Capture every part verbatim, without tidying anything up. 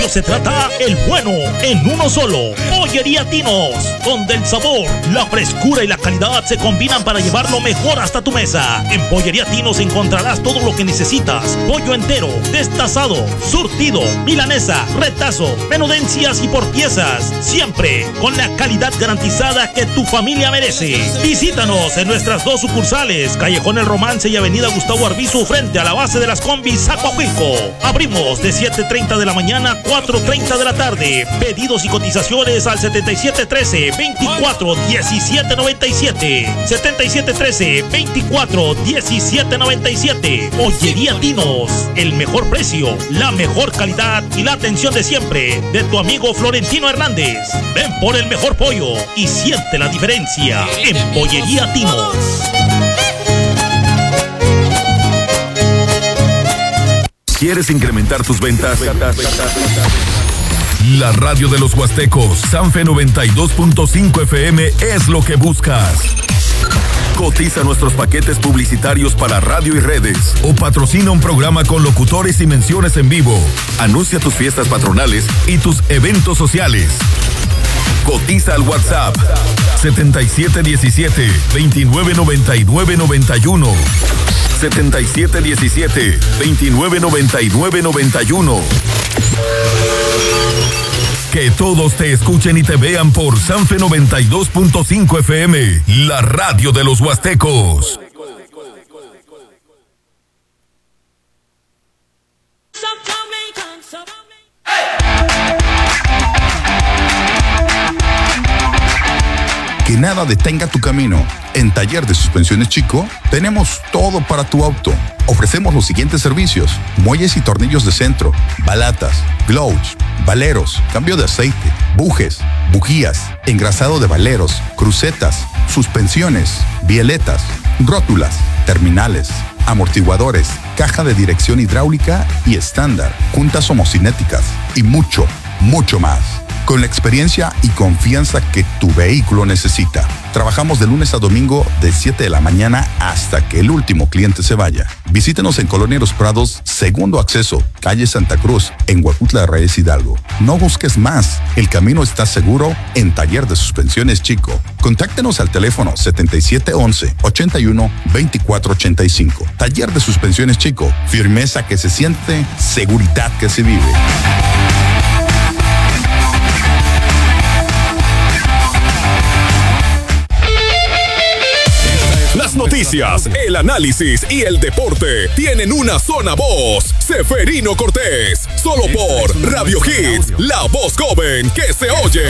Se trata el bueno en uno solo. Pollería Tinos, donde el sabor, la frescura y la calidad se combinan para llevar lo mejor hasta tu mesa. En Pollería Tinos encontrarás todo lo que necesitas: pollo entero, destazado, surtido, milanesa, retazo, menudencias y por piezas, siempre con la calidad garantizada que tu familia merece. Visítanos en nuestras dos sucursales, Callejón El Romance y Avenida Gustavo Arbizu, frente a la base de las combis Zacuacuilco. Abrimos de siete treinta de la mañana a cuatro treinta de la tarde. Pedidos y cotizaciones al setenta y siete trece, veinticuatro diecisiete noventa y siete. setenta y siete trece, veinticuatro diecisiete noventa y siete. Pollería Tinos, el mejor precio, la mejor calidad y la atención de siempre de tu amigo Florentino Hernández. Ven por el mejor pollo y siente la diferencia en Pollería Tinos. ¿Quieres incrementar tus ventas? La radio de los Huastecos, Sanfe noventa y dos punto cinco F M es lo que buscas. Cotiza nuestros paquetes publicitarios para radio y redes o patrocina un programa con locutores y menciones en vivo. Anuncia tus fiestas patronales y tus eventos sociales. Cotiza al WhatsApp setenta y siete diecisiete, veintinueve noventa y nueve noventa y uno. setenta y siete diecisiete, veintinueve noventa y nueve noventa y uno. Que todos te escuchen y te vean por Sanfe noventa y dos punto cinco F M, la radio de los Huastecos. Que nada detenga tu camino. En Taller de Suspensiones Chico tenemos todo para tu auto. Ofrecemos los siguientes servicios: muelles y tornillos de centro, balatas, gloves, valeros, cambio de aceite, bujes, bujías, engrasado de valeros, crucetas, suspensiones, bieletas, rótulas, terminales, amortiguadores, caja de dirección hidráulica y estándar, juntas homocinéticas y mucho, mucho más. Con la experiencia y confianza que tu vehículo necesita. Trabajamos de lunes a domingo de siete de la mañana hasta que el último cliente se vaya. Visítenos en Colonia Los Prados, segundo acceso, calle Santa Cruz, en Huejutla de Reyes, Hidalgo. No busques más, el camino está seguro en Taller de Suspensiones Chico. Contáctenos al teléfono setenta y siete once, ochenta y uno, veinticuatro ochenta y cinco. Taller de Suspensiones Chico, firmeza que se siente, seguridad que se vive. Las noticias, el análisis y el deporte tienen una sola voz. Seferino Cortés, solo por Radio Hits, la voz joven que se oye.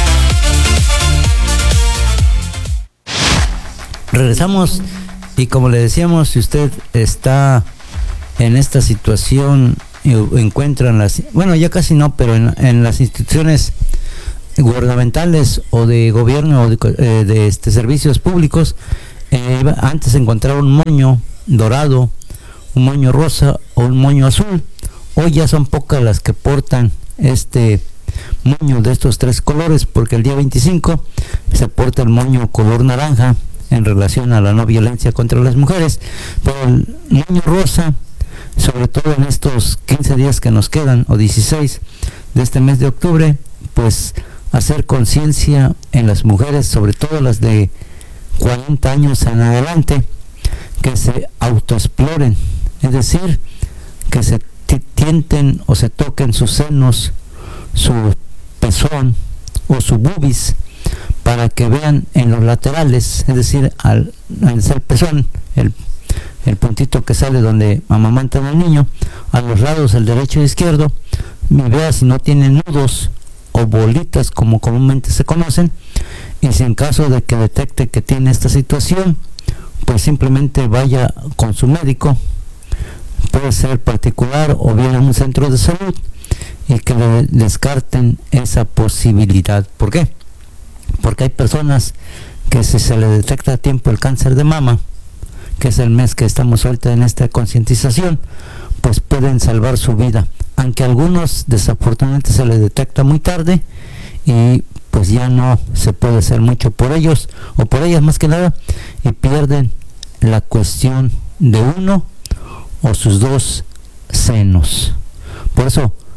Regresamos y como le decíamos, si usted está en esta situación, encuentra en las, bueno, ya casi no, pero en, en las instituciones gubernamentales o de gobierno o de, eh, de este, servicios públicos, Eh, antes encontraba un moño dorado, un moño rosa o un moño azul. Hoy ya son pocas las que portan este moño de estos tres colores, porque el día veinticinco se porta el moño color naranja en relación a la no violencia contra las mujeres, pero el moño rosa, sobre todo en estos quince días que nos quedan, o dieciséis de este mes de octubre, pues hacer conciencia en las mujeres, sobre todo las de cuarenta años en adelante, que se autoexploren, es decir, que se tienten o se toquen sus senos, su pezón o su bubis, para que vean en los laterales, es decir, al, al ser pezón, el, el puntito que sale donde amamantan al niño, a los lados, el derecho y izquierdo, y vea si no tienen nudos o bolitas como comúnmente se conocen. Y si en caso de que detecte que tiene esta situación, pues simplemente vaya con su médico, puede ser particular o bien a un centro de salud, y que le descarten esa posibilidad. ¿Por qué? Porque hay personas que si se le detecta a tiempo el cáncer de mama, que es el mes que estamos ahorita en esta concientización, pues pueden salvar su vida, aunque a algunos desafortunadamente se les detecta muy tarde y pues ya no se puede hacer mucho por ellos o por ellas más que nada, y pierden la cuestión de uno o sus dos senos. Por eso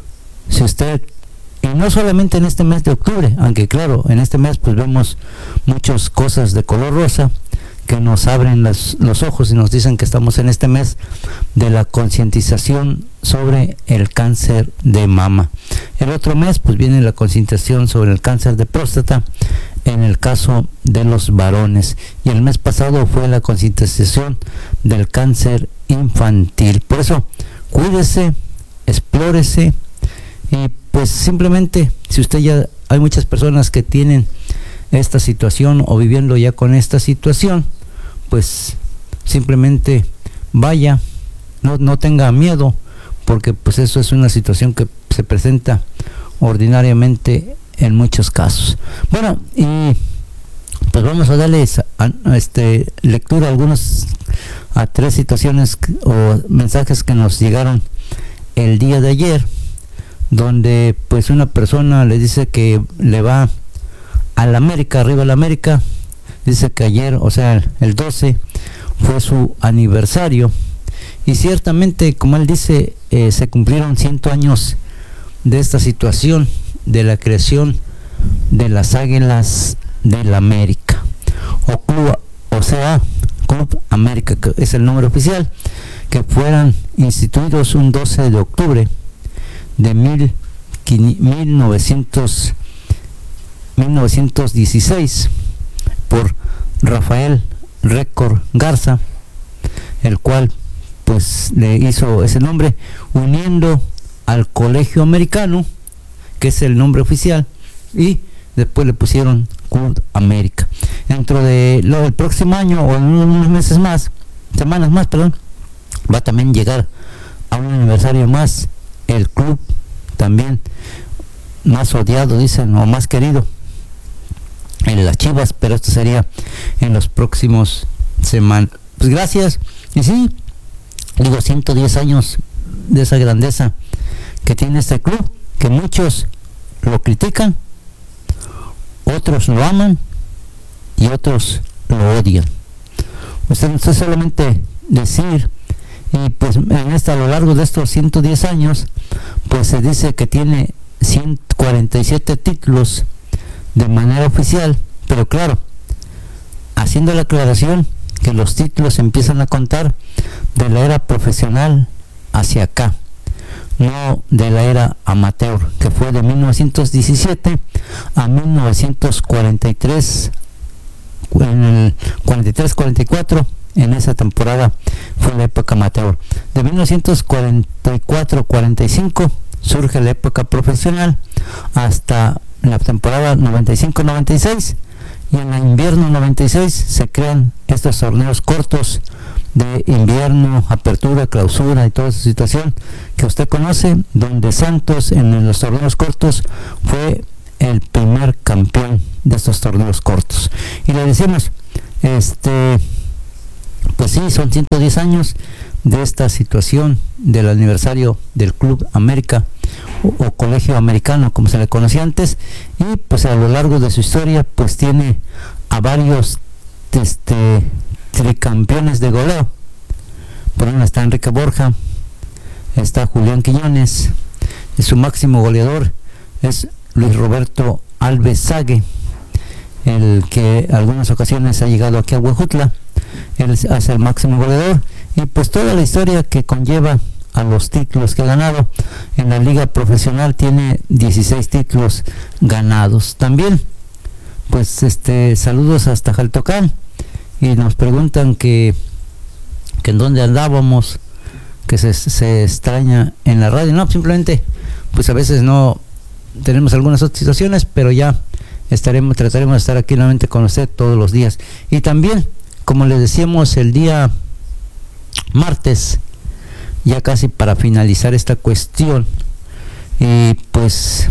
si usted, y no solamente en este mes de octubre, aunque claro, en este mes pues vemos muchas cosas de color rosa que nos abren las, los ojos y nos dicen que estamos en este mes de la concientización sobre el cáncer de mama. El otro mes pues viene la concientización sobre el cáncer de próstata en el caso de los varones, y el mes pasado fue la concientización del cáncer infantil. Por eso cuídese, explórese, y pues simplemente, si usted ya, hay muchas personas que tienen esta situación o viviendo ya con esta situación, pues simplemente vaya, no, no tenga miedo, porque pues eso es una situación que se presenta ordinariamente en muchos casos. Bueno, y pues vamos a darles a, a este, lectura a algunos, a tres situaciones o mensajes que nos llegaron el día de ayer, donde pues una persona le dice que le va al América, arriba al América. Dice que ayer, o sea, el doce, fue su aniversario, y ciertamente, como él dice, eh, se cumplieron cien años de esta situación, de la creación de las Águilas del América, o Club, o sea, Club América, que es el nombre oficial, que fueran instituidos un doce de octubre de mil novecientos dieciséis por Rafael Récord Garza, el cual pues le hizo ese nombre uniendo al Colegio Americano, que es el nombre oficial, y después le pusieron Club América. Dentro de lo del próximo año o en unos meses más, semanas más, perdón, va a también llegar a un aniversario más el club también más odiado, dicen, o más querido, en las Chivas, pero esto sería en los próximos semanas. Pues gracias. Y sí, digo, ciento diez años de esa grandeza que tiene este club, que muchos lo critican, otros lo aman y otros lo odian. Usted no solamente decir, y pues en esta, a lo largo de estos ciento diez años, pues se dice que tiene ciento cuarenta y siete títulos de manera oficial, pero claro, haciendo la aclaración que los títulos empiezan a contar de la era profesional hacia acá, no de la era amateur, que fue de mil novecientos diecisiete a mil novecientos cuarenta y tres, en el cuarenta y tres cuarenta y cuatro, en esa temporada fue la época amateur. De mil novecientos cuarenta y cuatro cuarenta y cinco surge la época profesional hasta la temporada noventa y cinco noventa y seis, y en el invierno noventa y seis se crean estos torneos cortos de invierno, apertura, clausura y toda esa situación que usted conoce, donde Santos en los torneos cortos fue el primer campeón de estos torneos cortos. Y le decimos, este, pues sí, son ciento diez años de esta situación del aniversario del Club América o, o Colegio Americano, como se le conocía antes, y pues a lo largo de su historia pues tiene a varios este, tricampeones de goleo. Por uno está Enrique Borja, está Julián Quiñones, y su máximo goleador es Luis Roberto Alves Sague, el que algunas ocasiones ha llegado aquí a Huejutla. Él es el máximo goleador, y pues toda la historia que conlleva a los títulos que ha ganado en la liga profesional. Tiene dieciséis títulos ganados. También pues este saludos hasta Jaltocán, y nos preguntan que, que en dónde andábamos, que se, se extraña en la radio. No, simplemente pues a veces no tenemos algunas otras situaciones, pero ya estaremos, trataremos de estar aquí nuevamente con usted todos los días. Y también, como les decíamos el día martes, ya casi para finalizar esta cuestión, y pues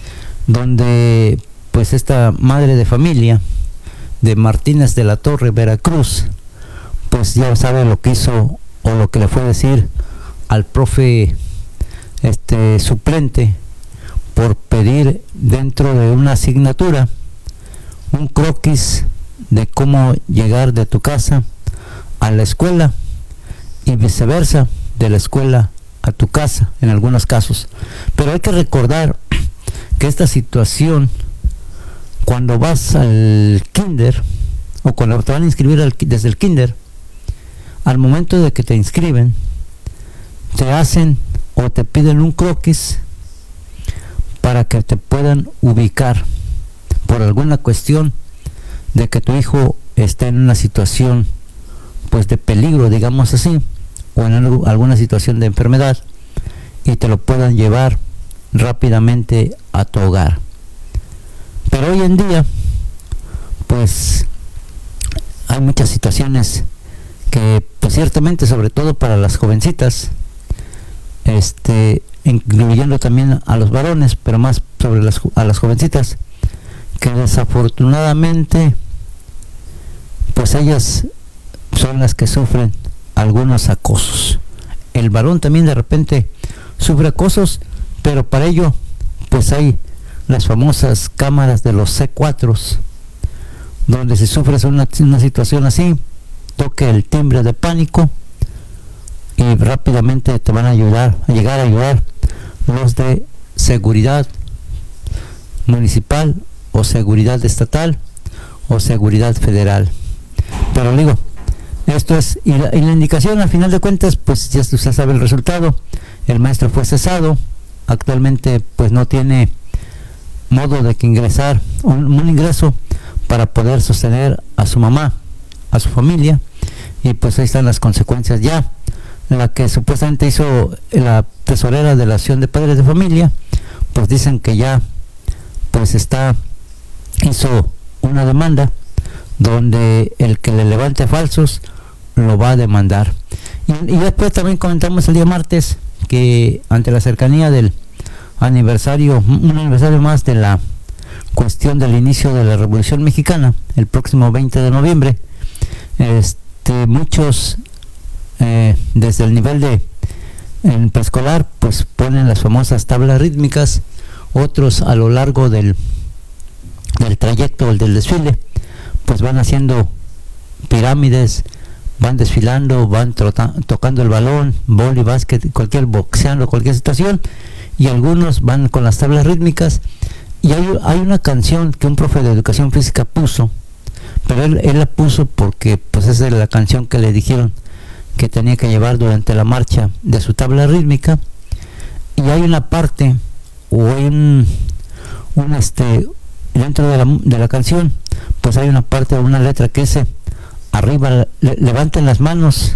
donde pues esta madre de familia de Martínez de la Torre, Veracruz, pues ya sabe lo que hizo o lo que le fue a decir al profe este suplente por pedir dentro de una asignatura un croquis de cómo llegar de tu casa a la escuela y viceversa, de la escuela a tu casa en algunos casos. Pero hay que recordar que esta situación, cuando vas al kinder o cuando te van a inscribir al, desde el kinder, al momento de que te inscriben, te hacen o te piden un croquis para que te puedan ubicar por alguna cuestión de que tu hijo está en una situación pues de peligro, digamos así, o en algo, alguna situación de enfermedad, y te lo puedan llevar rápidamente a tu hogar. Pero hoy en día pues hay muchas situaciones que pues ciertamente, sobre todo para las jovencitas, este incluyendo también a los varones, pero más sobre las a las jovencitas, que desafortunadamente pues ellas son las que sufren algunos acosos. El varón también de repente sufre acosos, pero para ello pues hay las famosas cámaras de los C cuatro, donde si sufres una, una situación así, toque el timbre de pánico y rápidamente te van a ayudar, a llegar a ayudar los de seguridad municipal o seguridad estatal o seguridad federal. Pero digo, esto es, y la, y la indicación al final de cuentas, pues ya usted sabe el resultado. El maestro fue cesado, actualmente pues no tiene modo de que ingresar un, un ingreso para poder sostener a su mamá, a su familia, y pues ahí están las consecuencias ya. La que supuestamente hizo la tesorera de la Asociación de Padres de Familia, pues dicen que ya pues está hizo una demanda donde el que le levante falsos lo va a demandar. Y, y después también comentamos el día martes que ante la cercanía del aniversario, un aniversario más de la cuestión del inicio de la Revolución Mexicana, el próximo veinte de noviembre, este, muchos eh, desde el nivel de en preescolar pues ponen las famosas tablas rítmicas, otros a lo largo del del trayecto del desfile pues van haciendo pirámides, van desfilando, van trota, tocando el balón, vóley, básquet, cualquier boxeando, cualquier situación, y algunos van con las tablas rítmicas. Y hay, hay una canción que un profe de educación física puso, pero él, él la puso porque pues esa es la canción que le dijeron que tenía que llevar durante la marcha de su tabla rítmica. Y hay una parte o hay un, un este dentro de la, de la canción pues hay una parte o una letra que dice arriba le, levanten las manos,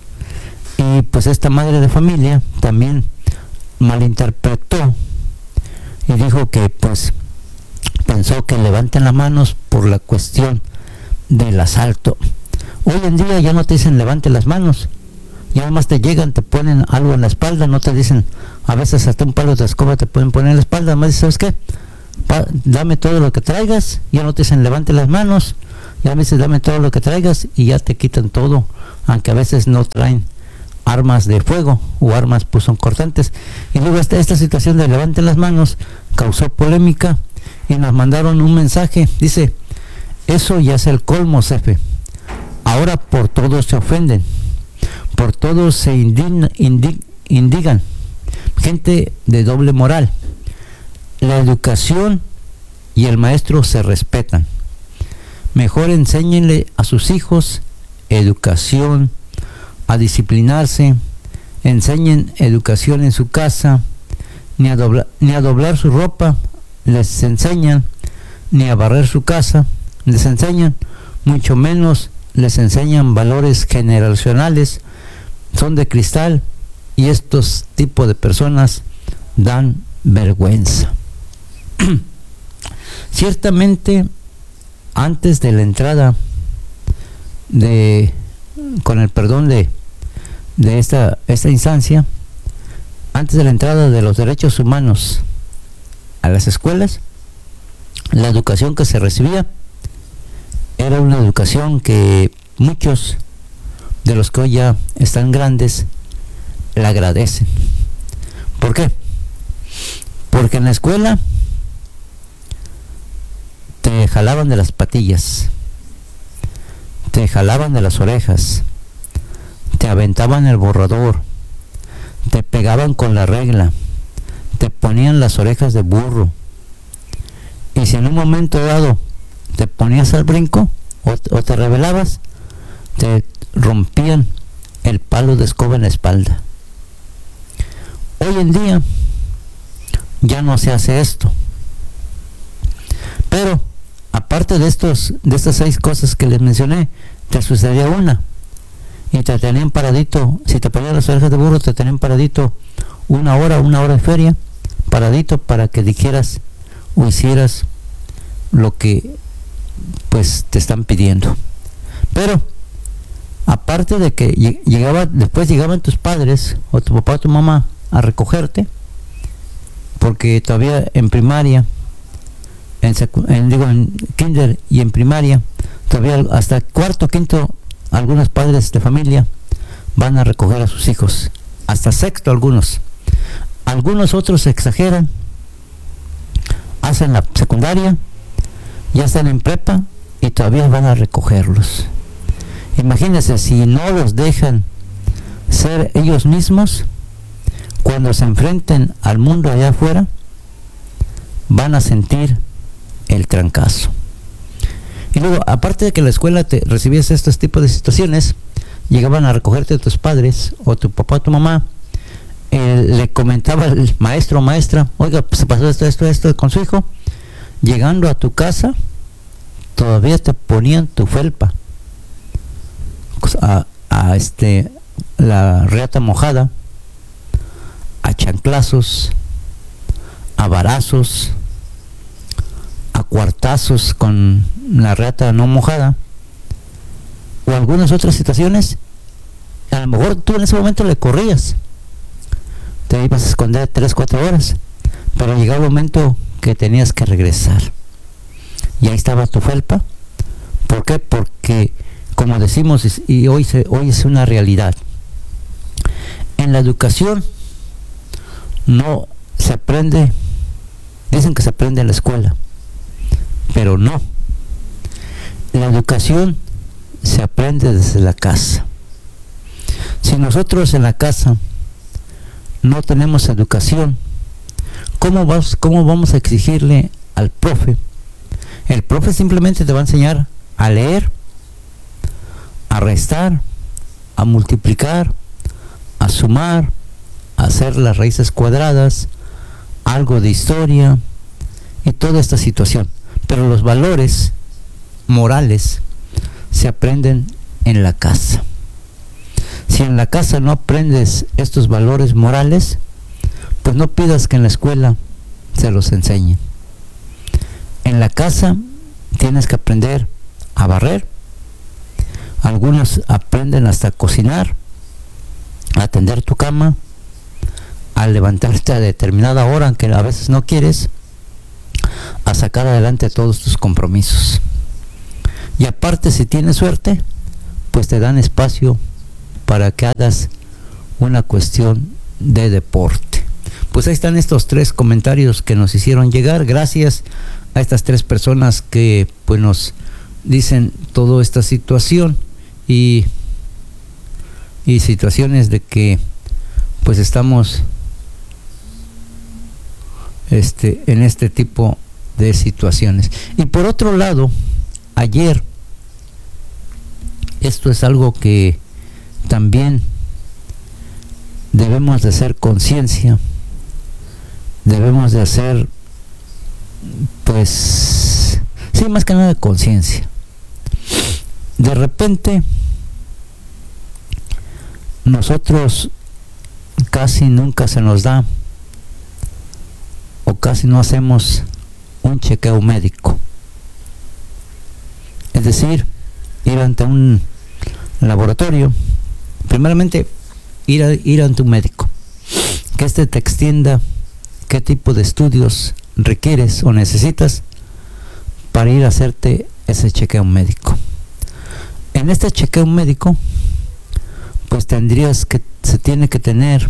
y pues esta madre de familia también malinterpretó y dijo que pues pensó que levanten las manos por la cuestión del asalto. Hoy en día ya no te dicen levante las manos, y además te llegan, te ponen algo en la espalda, no te dicen, a veces hasta un palo de escoba te pueden poner en la espalda, además ¿sabes qué? Pa, dame todo lo que traigas, ya no te dicen levante las manos, ya a veces dame todo lo que traigas y ya te quitan todo, aunque a veces no traen armas de fuego o armas pues son cortantes. Y luego esta, esta situación de levanten las manos causó polémica y nos mandaron un mensaje, dice, eso ya es el colmo, Cefe, ahora por todos se ofenden, por todos se indigna, indig, indigan, gente de doble moral. La educación y el maestro se respetan. Mejor enséñenle a sus hijos educación, a disciplinarse, enseñen educación en su casa, ni a doblar, ni a doblar su ropa les enseñan, ni a barrer su casa les enseñan, mucho menos les enseñan valores generacionales. Son de cristal y estos tipos de personas dan vergüenza. Ciertamente antes de la entrada de con el perdón de de esta esta instancia, antes de la entrada de los derechos humanos a las escuelas, la educación que se recibía era una educación que muchos de los que hoy ya están grandes la agradecen. ¿Por qué? Porque en la escuela te jalaban de las patillas, te jalaban de las orejas, te aventaban el borrador, te pegaban con la regla, te ponían las orejas de burro, y si en un momento dado te ponías al brinco o, o te rebelabas, te rompían el palo de escoba en la espalda. Hoy en día ya no se hace esto, pero aparte de estos de estas seis cosas que les mencioné, te sucedía una y te tenían paradito. Si te ponían las orejas de burro, te tenían paradito una hora, una hora de feria, paradito para que dijeras o hicieras lo que pues te están pidiendo. Pero aparte de que llegaba, después llegaban tus padres o tu papá o tu mamá a recogerte, porque todavía en primaria, en, secu en digo en kinder y en primaria, todavía hasta cuarto, quinto, algunos padres de familia van a recoger a sus hijos, hasta sexto algunos. Algunos otros exageran, hacen la secundaria, ya están en prepa y todavía van a recogerlos. Imagínense, si no los dejan ser ellos mismos, cuando se enfrenten al mundo allá afuera, van a sentir el trancazo. Y luego, aparte de que en la escuela te recibías estos tipos de situaciones, llegaban a recogerte tus padres o tu papá o tu mamá, eh, le comentaba el maestro o maestra, oiga, pues se pasó esto, esto, esto con su hijo. Llegando a tu casa, todavía te ponían tu felpa, a, a este, la reata mojada, a chanclazos, a varazos, a cuartazos con la reata no mojada, o algunas otras situaciones. A lo mejor tú en ese momento le corrías, te ibas a esconder tres, cuatro horas, pero llegaba el momento que tenías que regresar y ahí estaba tu felpa. ¿Por qué? Porque, como decimos, y hoy, se, hoy es una realidad, en la educación no se aprende, dicen que se aprende en la escuela, pero no, la educación se aprende desde la casa. Si nosotros en la casa no tenemos educación, ¿cómo vamos, cómo vamos a exigirle al profe? El profe simplemente te va a enseñar a leer, a restar, a multiplicar, a sumar, a hacer las raíces cuadradas, algo de historia y toda esta situación. Pero los valores morales se aprenden en la casa. Si en la casa no aprendes estos valores morales, pues no pidas que en la escuela se los enseñen. En la casa tienes que aprender a barrer. Algunos aprenden hasta a cocinar, a tender tu cama, a levantarte a determinada hora, aunque a veces no quieres, a sacar adelante todos tus compromisos. Y aparte, si tienes suerte, pues te dan espacio para que hagas una cuestión de deporte. Pues ahí están estos tres comentarios que nos hicieron llegar, gracias a estas tres personas que pues nos dicen toda esta situación y, y situaciones de que pues estamos este, en este tipo de situaciones. Y por otro lado, ayer, esto es algo que también debemos de hacer conciencia, debemos de hacer, pues, sí, más que nada de conciencia. De repente, nosotros casi nunca se nos da, o casi no hacemos un chequeo médico. Es decir, ir ante un laboratorio, primeramente ir, a, ir ante un médico, que éste te extienda qué tipo de estudios requieres o necesitas para ir a hacerte ese chequeo médico. En este chequeo médico, pues tendrías que, se tiene que tener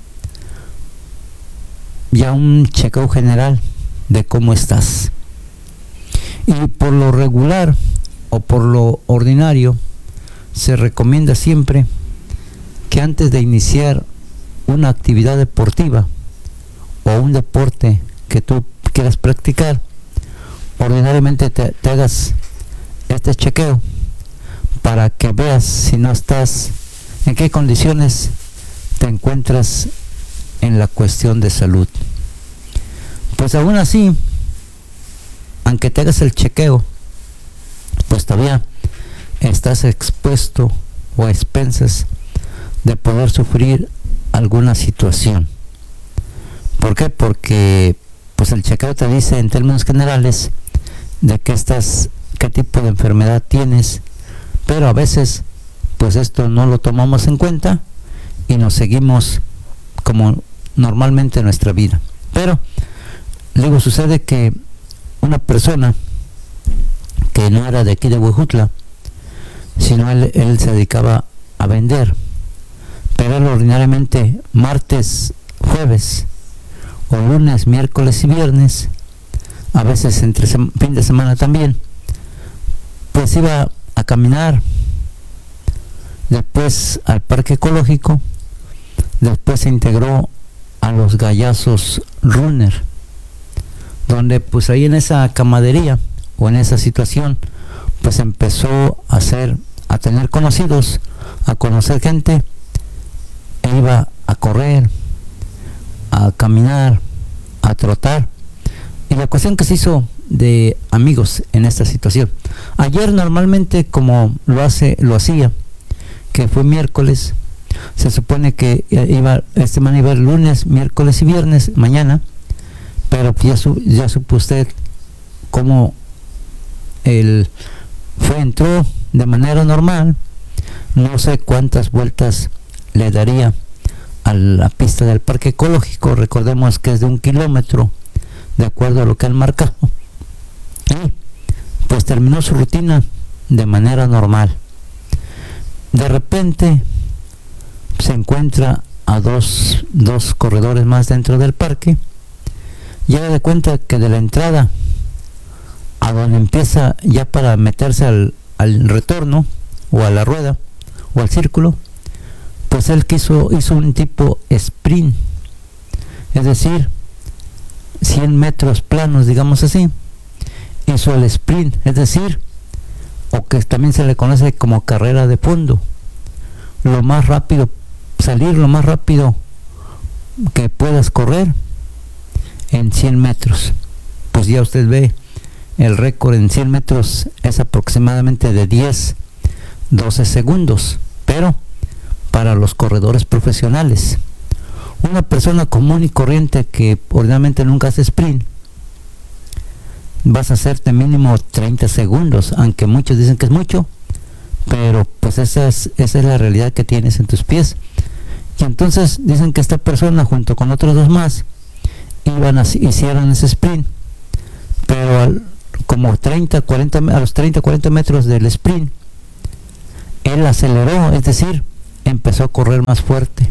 ya un chequeo general de cómo estás. Y por lo regular o por lo ordinario, se recomienda siempre que antes de iniciar una actividad deportiva o un deporte que tú quieras practicar, ordinariamente te, te hagas este chequeo para que veas si no estás, en qué condiciones te encuentras en la cuestión de salud. Pues aún así, aunque te hagas el chequeo, pues todavía estás expuesto o a expensas de poder sufrir alguna situación. ¿Por qué? Porque pues el chequeo te dice en términos generales de qué estás, qué tipo de enfermedad tienes, pero a veces pues esto no lo tomamos en cuenta y nos seguimos como normalmente en nuestra vida. Pero luego sucede que una persona que no era de aquí de Huejutla, sino él, él se dedicaba a vender, pero él ordinariamente martes, jueves o lunes, miércoles y viernes, a veces entre sem- fin de semana también, pues iba a caminar, después al parque ecológico, después se integró a los Gallazos Runner, donde pues ahí en esa camadería o en esa situación pues empezó a hacer, a tener conocidos, a conocer gente, e iba a correr, a caminar, a trotar, y la cuestión que se hizo de amigos en esta situación. Ayer normalmente, como lo hace, lo hacía, que fue miércoles, se supone que iba, este man iba el lunes, miércoles y viernes, mañana, pero ya, su, ya supo usted cómo él fue, entró de manera normal, no sé cuántas vueltas le daría a la pista del parque ecológico, recordemos que es de un kilómetro, de acuerdo a lo que han marcado, y pues terminó su rutina de manera normal. De repente se encuentra a dos, dos corredores más dentro del parque, y haga de cuenta que de la entrada a donde empieza ya para meterse al, al retorno o a la rueda o al círculo, pues él quiso, hizo un tipo sprint, es decir, cien metros planos, digamos así, hizo el sprint, es decir, o que también se le conoce como carrera de fondo, lo más rápido, salir lo más rápido que puedas correr en cien metros. Pues ya usted ve, el récord en cien metros es aproximadamente de diez, doce segundos, pero para los corredores profesionales. Una persona común y corriente que ordinariamente nunca hace sprint, vas a hacerte mínimo treinta segundos, aunque muchos dicen que es mucho, pero pues esa es, esa es la realidad que tienes en tus pies. Y entonces dicen que esta persona junto con otros dos más iban a, hicieron ese sprint, pero al, como treinta, cuarenta, a los treinta, cuarenta metros del sprint, él aceleró, es decir, empezó a correr más fuerte,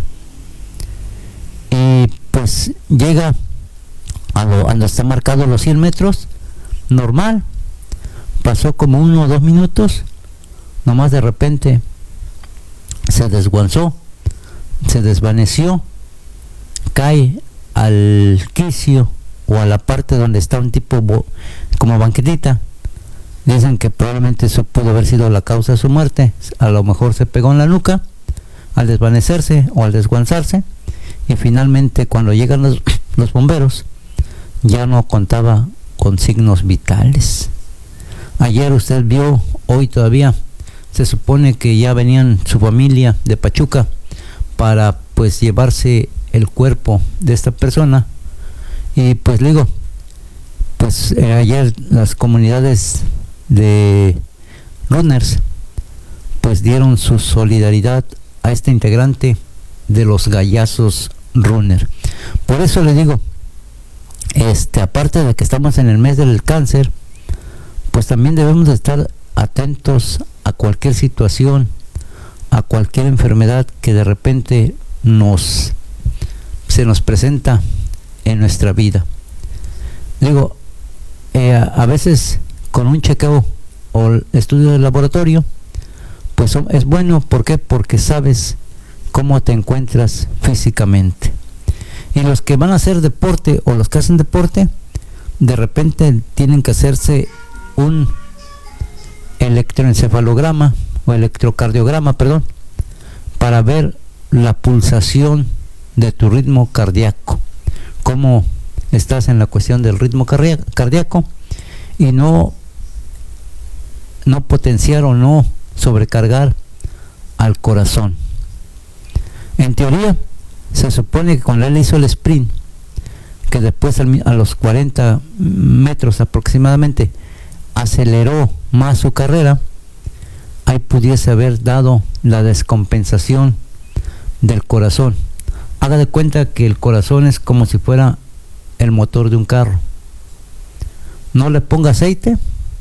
y pues llega a, lo, a donde está marcado los cien metros, normal, pasó como uno o dos minutos, nomás de repente se desguanzó, se desvaneció, cae al quicio o a la parte donde está un tipo bo, como banquetita. Dicen que probablemente eso pudo haber sido la causa de su muerte. A lo mejor se pegó en la nuca al desvanecerse o al desguanzarse, y finalmente cuando llegan los, los bomberos ya no contaba con signos vitales. Ayer usted vio, hoy todavía se supone que ya venían su familia de Pachuca para pues llevarse el cuerpo de esta persona, y pues le digo, pues eh, ayer las comunidades de runners pues dieron su solidaridad a este integrante de los Gallazos Runner. Por eso le digo, este aparte de que estamos en el mes del cáncer, pues también debemos de estar atentos a cualquier situación, a cualquier enfermedad que de repente nos se nos presenta en nuestra vida. Digo, eh, a, a veces con un chequeo o estudio de laboratorio, pues es bueno. ¿Por qué? Porque sabes cómo te encuentras físicamente. Y los que van a hacer deporte o los que hacen deporte, de repente tienen que hacerse un electroencefalograma o electrocardiograma, perdón, para ver la pulsación de tu ritmo cardíaco, cómo estás en la cuestión del ritmo cardíaco, y no no potenciar o no sobrecargar al corazón. En teoría se supone que cuando él hizo el sprint, que después a los cuarenta metros aproximadamente aceleró más su carrera, ahí pudiese haber dado la descompensación del corazón. Haga de cuenta que el corazón es como si fuera el motor de un carro. No le ponga aceite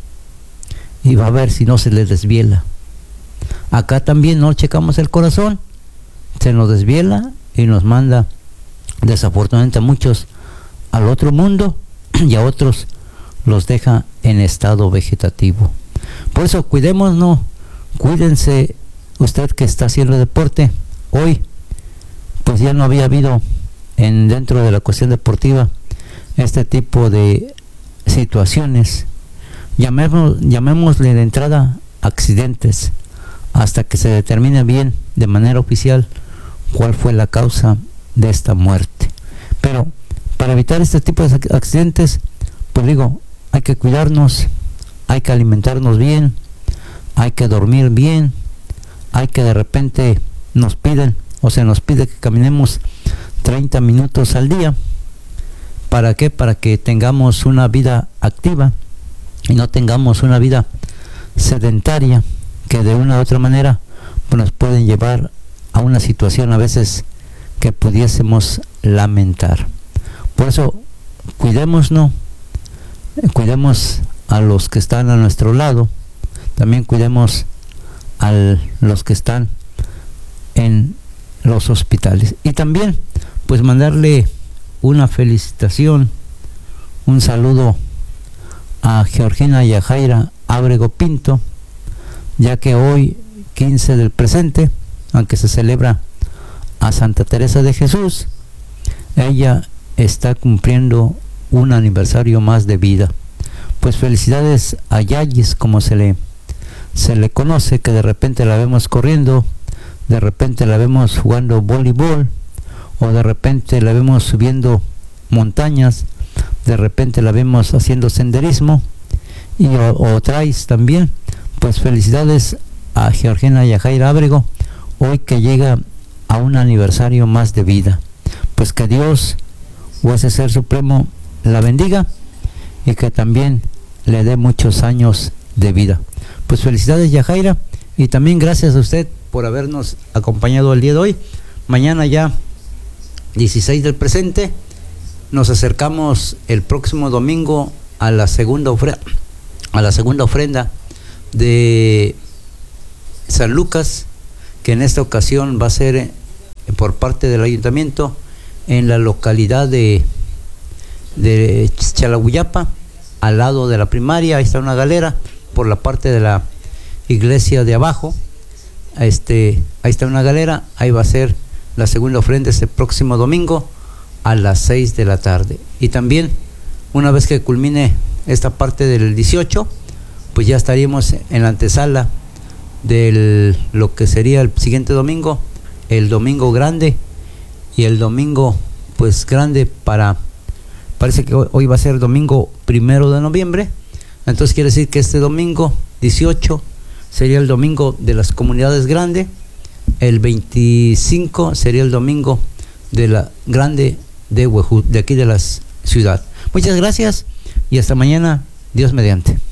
y va a ver si no se le desviela. Acá también no checamos el corazón, se nos desviela y nos manda desafortunadamente a muchos al otro mundo y a otros los deja en estado vegetativo. Por eso cuidémonos, cuídense. Usted que está haciendo deporte hoy, pues ya no había habido en dentro de la cuestión deportiva este tipo de situaciones, llamemos, llamémosle de entrada accidentes, hasta que se determine bien de manera oficial cuál fue la causa de esta muerte. Pero para evitar este tipo de accidentes, pues digo, hay que cuidarnos, hay que alimentarnos bien, hay que dormir bien, hay que de repente nos piden o se nos pide que caminemos treinta minutos al día. ¿Para qué? Para que tengamos una vida activa y no tengamos una vida sedentaria, que de una u otra manera pues nos pueden llevar a una situación a veces que pudiésemos lamentar. Por eso cuidémonos, cuidemos a los que están a nuestro lado, también cuidemos a los que están en los hospitales, y también pues mandarle una felicitación, un saludo a Georgina Yajaira Ábrego Pinto, ya que hoy quince del presente, aunque se celebra a Santa Teresa de Jesús, ella está cumpliendo un aniversario más de vida. Pues felicidades a Yayis, como se le se le conoce, que de repente la vemos corriendo, de repente la vemos jugando voleibol, o de repente la vemos subiendo montañas, de repente la vemos haciendo senderismo, y o, o traes también. Pues felicidades a Georgina Yajaira Ábrego, hoy que llega a un aniversario más de vida. Pues que Dios o ese Ser Supremo la bendiga y que también le dé muchos años de vida. Pues felicidades, Yajaira, y también gracias a usted por habernos acompañado el día de hoy. Mañana ya dieciséis del presente nos acercamos el próximo domingo a la segunda ofrenda, a la segunda ofrenda de San Lucas, que en esta ocasión va a ser por parte del ayuntamiento en la localidad de de Chalaguyapa, al lado de la primaria. Ahí está una galera por la parte de la iglesia de abajo. Este, ahí está una galera, ahí va a ser la segunda ofrenda este próximo domingo a las seis de la tarde. Y también, una vez que culmine esta parte del dieciocho, pues ya estaríamos en la antesala de lo que sería el siguiente domingo, el domingo grande, y el domingo pues grande para, parece que hoy, hoy va a ser domingo primero de noviembre, entonces quiere decir que este domingo dieciocho sería el domingo de las comunidades grandes, el veinticinco sería el domingo de la grande de Huejut, de aquí de la ciudad. Muchas gracias y hasta mañana, Dios mediante.